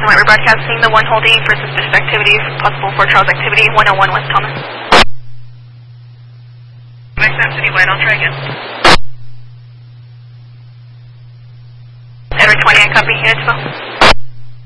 Northern White rebroadcasting, the one holding for suspicious activity, possible Fort Charles activity, 101 West Thomas. Sam City White, I'll try again. Edward 20, I copy, unit 12.